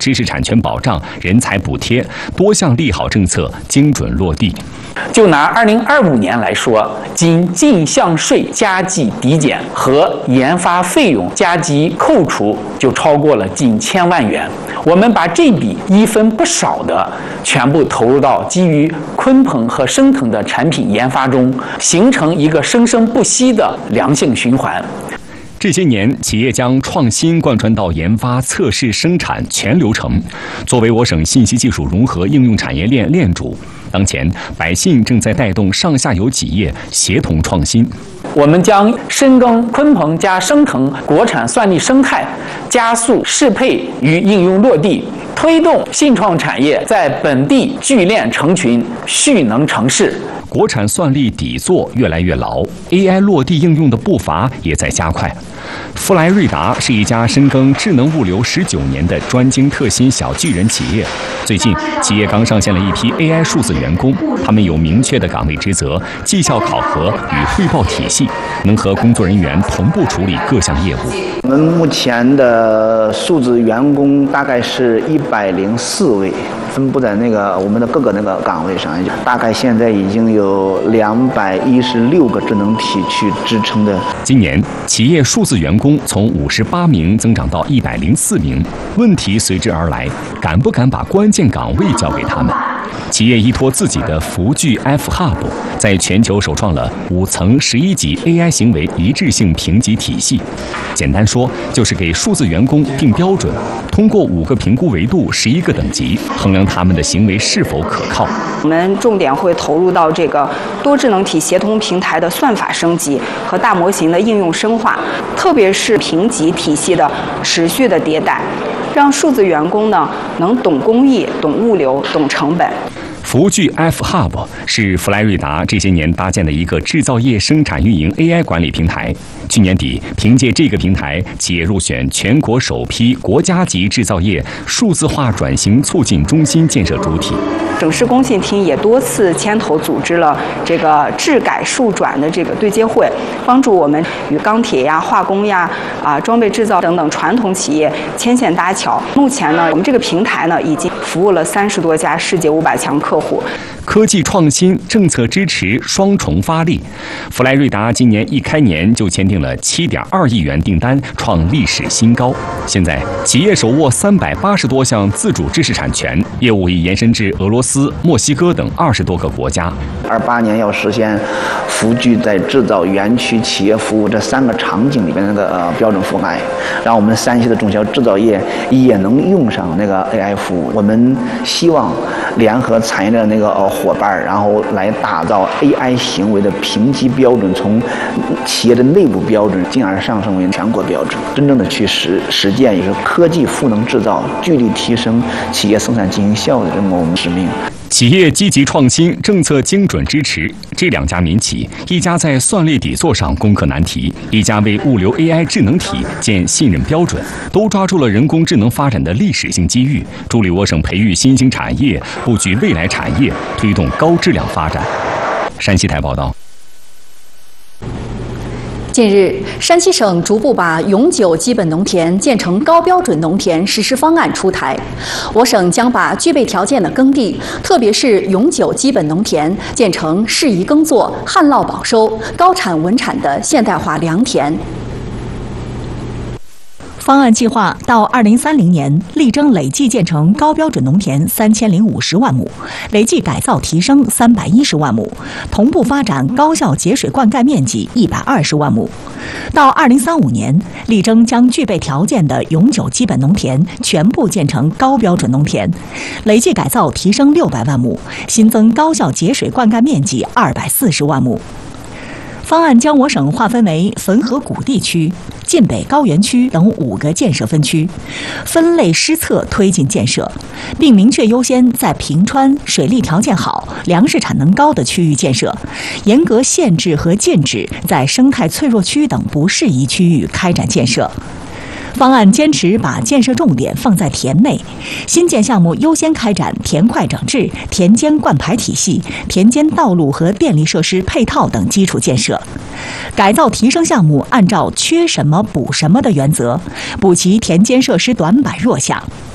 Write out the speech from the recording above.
知识产权保障、人才补贴，多项利好政策精准落地。 就拿2025年来说，仅进项税加计抵减和研发费用加计扣除就超过了近1000万元。我们把这笔一分不少的全部投入到基于鲲鹏和升腾的产品研发中，形成一个生生不息的良性循环。 这些年，企业将创新贯穿到研发、测试、生产全流程。作为我省信息技术融合应用产业链链主，当前百信正在带动上下游企业协同创新。 我们将深耕鲲鹏加升腾国产算力生态，加速适配与应用落地，推动信创产业在本地聚链成群、蓄能成市。 国产算力底座越来越牢 ，AI 落地应用的步伐也在加快。弗莱瑞达是一家深耕智能物流19年的专精特新小巨人企业。最近，企业刚上线了一批 AI 数字员工，他们有明确的岗位职责、绩效考核与汇报体系，能和工作人员同步处理各项业务。 我们目前的数字员工大概是104位，分布在我们的各个岗位上，大概现在已经有216个智能体去支撑的。 今年，企业数字员工从58名增长到104名，问题随之而来，敢不敢把关键岗位交给他们？企业依托自己的福聚 F Hub， 在全球首创了5层11级 AI 行为一致性评级体系。简单说，就是给数字员工定标准，通过5个评估维度、11个等级，衡量他们的行为是否可靠。 我们重点会投入到这个多智能体协同平台的算法升级和大模型的应用深化，特别是评级体系的持续的迭代，让数字员工呢能懂工艺、懂物流、懂成本。 福聚 F Hub 是弗莱瑞达这些年搭建的一个制造业生产运营 AI 管理平台。去年底，凭借这个平台，企业入选全国首批国家级制造业数字化转型促进中心建设主体。 省市工信厅也多次牵头组织了这个智改数转的这个对接会，帮助我们与钢铁呀、化工呀、装备制造等等传统企业牵线搭桥。目前呢，我们这个平台呢已经服务了30多家世界500强客户。 科技创新、政策支持双重发力，弗莱瑞达今年一开年就签订了7.2亿元订单，创历史新高。现在，企业手握380多项自主知识产权，业务已延伸至俄罗斯、墨西哥等20多个国家。 28年要实现福聚在制造园区、企业服务这3个场景里边标准覆盖，让我们山西的中小制造业也能用上AI 服务。我们希望联合产业的伙伴，然后来打造 AI 行为的评级标准，从企业的内部标准，进而上升为全国标准，真正的去实践也是科技赋能制造，聚力提升企业生产经营效率的我们使命。 企业积极创新，政策精准支持，这2家民企，一家在算力底座上攻克难题，一家为物流 AI 智能体建信任标准，都抓住了人工智能发展的历史性机遇，助力我省培育新兴产业，布局未来产业，推动高质量发展。山西台报道。 近日，山西省逐步把永久基本农田建成高标准农田实施方案出台。我省将把具备条件的耕地，特别是永久基本农田，建成适宜耕作、旱涝保收、高产稳产的现代化良田。 方案计划到2030年，力争累计建成高标准农田3050万亩，累计改造提升310万亩，同步发展高效节水灌溉面积120万亩。到2035年，力争将具备条件的永久基本农田全部建成高标准农田，累计改造提升600万亩，新增高效节水灌溉面积240万亩。方案将我省划分为汾河谷地区、晋北高原区等5个建设分区，分类施策推进建设，并明确优先在平川水利条件好、粮食产能高的区域建设，严格限制和禁止在生态脆弱区等不适宜区域开展建设。方案坚持把建设重点放在田内，新建项目优先开展田块整治、田间灌排体系、田间道路和电力设施配套等基础建设。改造提升项目按照缺什么补什么的原则，补齐田间设施短板弱项。